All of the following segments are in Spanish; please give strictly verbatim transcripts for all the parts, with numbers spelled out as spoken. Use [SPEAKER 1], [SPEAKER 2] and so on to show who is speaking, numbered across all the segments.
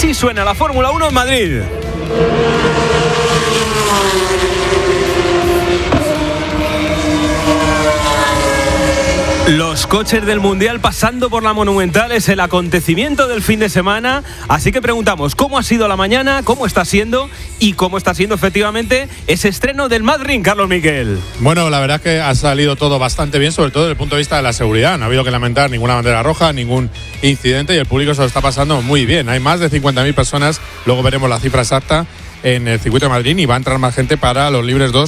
[SPEAKER 1] Así suena la Fórmula uno en Madrid. Los coches del Mundial pasando por la Monumental es el acontecimiento del fin de semana, así que preguntamos cómo ha sido la mañana, cómo está siendo y cómo está siendo efectivamente ese estreno del Madrid, Carlos Miquel.
[SPEAKER 2] Bueno, la verdad es que ha salido todo bastante bien, sobre todo desde el punto de vista de la seguridad. No ha habido que lamentar ninguna bandera roja, ningún incidente y el público se lo está pasando muy bien. Hay más de cincuenta mil personas, luego veremos la cifra exacta en el circuito de Madrid y va a entrar más gente para los libres dos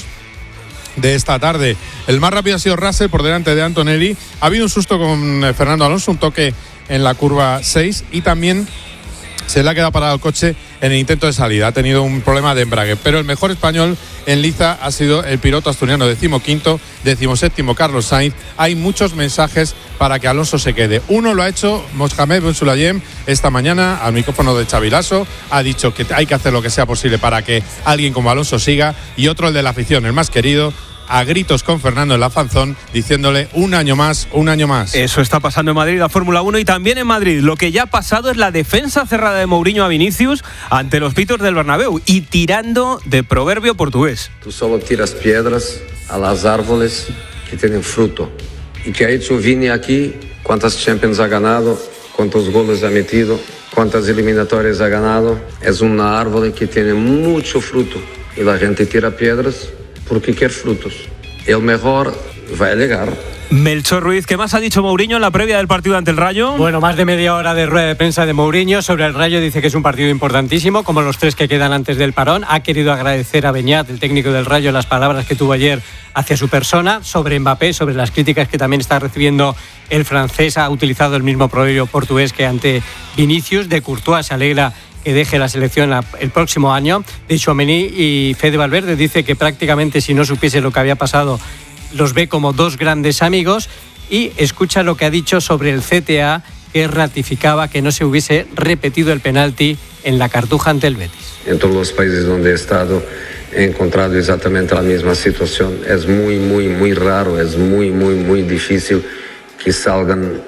[SPEAKER 2] de esta tarde. El más rápido ha sido Russell por delante de Antonelli. Ha habido un susto con Fernando Alonso, un toque en la curva seis y también se le ha quedado parado el coche en el intento de salida. Ha tenido un problema de embrague, pero el mejor español en liza ha sido el piloto asturiano decimoquinto, decimoséptimo Carlos Sainz. Hay muchos mensajes para que Alonso se quede. Uno lo ha hecho Mohamed Ben Sulayem esta mañana al micrófono de Xavi Lasso. Ha dicho que hay que hacer lo que sea posible para que alguien como Alonso siga. Y otro, el de la afición, el más querido, a gritos con Fernando en la fanzón, diciéndole un año más, un año más.
[SPEAKER 1] Eso está pasando en Madrid, la Fórmula uno, y también en Madrid. Lo que ya ha pasado es la defensa cerrada de Mourinho a Vinicius ante los pitos del Bernabéu y tirando de proverbio portugués.
[SPEAKER 3] Tú solo tiras piedras a las árboles que tienen fruto. ¿Y qué ha hecho Vini aquí? ¿Cuántas Champions ha ganado? ¿Cuántos goles ha metido? ¿Cuántas eliminatorias ha ganado? Es una árbol que tiene mucho fruto y la gente tira piedras porque quiere frutos. El mejor va a llegar.
[SPEAKER 1] Melchor Ruiz, ¿qué más ha dicho Mourinho en la previa del partido ante el Rayo?
[SPEAKER 4] Bueno, más de media hora de rueda de prensa de Mourinho sobre el Rayo. Dice que es un partido importantísimo, como los tres que quedan antes del parón. Ha querido agradecer a Beñat, el técnico del Rayo, las palabras que tuvo ayer hacia su persona, sobre Mbappé, sobre las críticas que también está recibiendo el francés. Ha utilizado el mismo proverbio portugués que ante Vinicius. De Courtois se alegra que deje la selección el próximo año. De Tchouaméni y Fede Valverde dice que prácticamente si no supiese lo que había pasado los ve como dos grandes amigos. Y escucha lo que ha dicho sobre el C T A, que ratificaba que no se hubiese repetido el penalti en la Cartuja ante el Betis.
[SPEAKER 3] En todos los países donde he estado he encontrado exactamente la misma situación. Es muy, muy, muy raro, es muy, muy, muy difícil que salgan,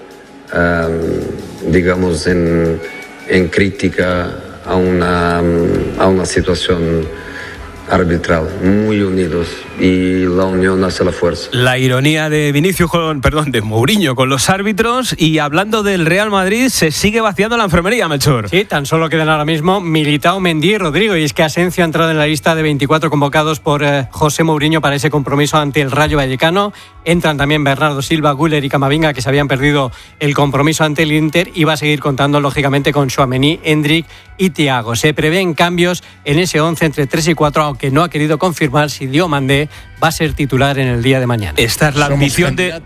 [SPEAKER 3] um, digamos, en, en crítica a una, a una situación arbitral, muy unidos, y la unión hace la fuerza.
[SPEAKER 1] La ironía de Vinicius con, perdón, de Mourinho con los árbitros. Y hablando del Real Madrid, se sigue vaciando la enfermería, Melchor.
[SPEAKER 4] Sí, tan solo quedan ahora mismo Militao, Mendy y Rodrigo, y es que Asensio ha entrado en la lista de veinticuatro convocados por eh, José Mourinho para ese compromiso ante el Rayo Vallecano. Entran también Bernardo Silva, Güler y Camavinga, que se habían perdido el compromiso ante el Inter, y va a seguir contando lógicamente con Tchouaméni, Endrick y Thiago. Se prevén cambios en ese once entre tres y cuatro, aunque no ha querido confirmar si Diomandé va a ser titular en el día de mañana.
[SPEAKER 1] Esta es la ambición de...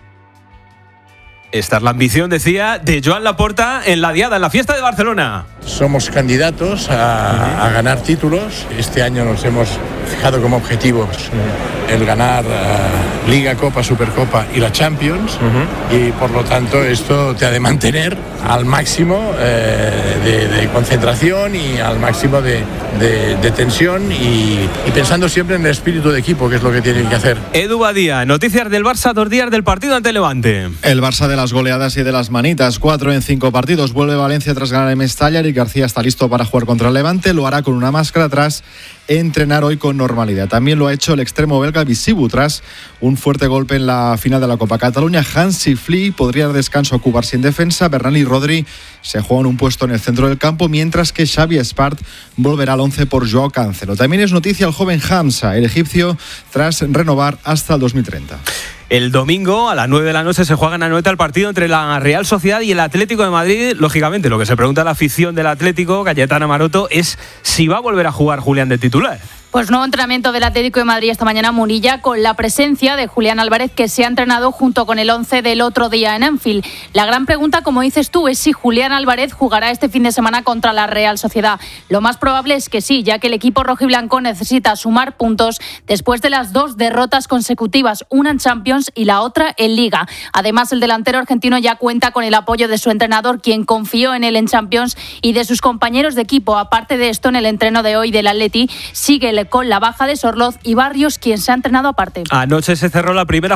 [SPEAKER 1] Esta es la ambición, decía, de Joan Laporta en la diada, en la fiesta de Barcelona.
[SPEAKER 5] Somos candidatos a, a ganar títulos. Este año nos hemos fijado como objetivos el ganar uh, Liga, Copa, Supercopa y la Champions. Uh-huh. Y por lo tanto esto te ha de mantener al máximo eh, de, de concentración y al máximo de, de, de tensión y, y pensando siempre en el espíritu de equipo, que es lo que tienen que hacer.
[SPEAKER 1] Edu Badía, noticias del Barça dos días del partido ante Levante.
[SPEAKER 6] El Barça de las goleadas y de las manitas, cuatro en cinco partidos. Vuelve Valencia tras ganar en Mestalla y García está listo para jugar contra el Levante. Lo hará con una máscara tras entrenar hoy con normalidad. También lo ha hecho el extremo belga Visibu tras un fuerte golpe en la final de la Copa Cataluña. Hansi Flick podría dar descanso a Cubar sin defensa. Bernal y Rodri se juegan un puesto en el centro del campo, mientras que Xavi Espart volverá al once por Joao Cancelo. También es noticia el joven Hamza, el egipcio, tras renovar hasta el dos mil treinta.
[SPEAKER 1] El domingo a las nueve de la noche se juega en Anoeta el partido entre la Real Sociedad y el Atlético de Madrid. Lógicamente, lo que se pregunta a la afición del Atlético, Cayetana Maroto, es si va a volver a jugar Julián de titular.
[SPEAKER 7] Pues nuevo entrenamiento del Atlético de Madrid esta mañana en Munilla, con la presencia de Julián Álvarez, que se ha entrenado junto con el once del otro día en Anfield. La gran pregunta, como dices tú, es si Julián Álvarez jugará este fin de semana contra la Real Sociedad. Lo más probable es que sí, ya que el equipo rojiblanco necesita sumar puntos después de las dos derrotas consecutivas, una en Champions y la otra en Liga. Además, el delantero argentino ya cuenta con el apoyo de su entrenador, quien confió en él en Champions, y de sus compañeros de equipo. Aparte de esto, en el entreno de hoy del Atleti sigue el con la baja de Sorloz y Barrios, quien se ha entrenado aparte.
[SPEAKER 1] Anoche se cerró la primera